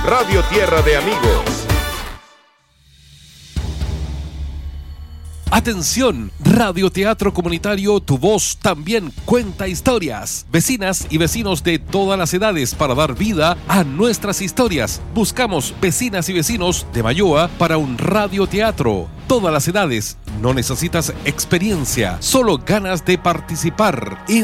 Radio Tierra de Amigos. Atención, Radioteatro Comunitario Tu Voz también cuenta historias. Vecinas y vecinos de todas las edades para dar vida a nuestras historias. Buscamos vecinas y vecinos de Mayoa para un radioteatro. Todas las edades, no necesitas experiencia, solo ganas de participar.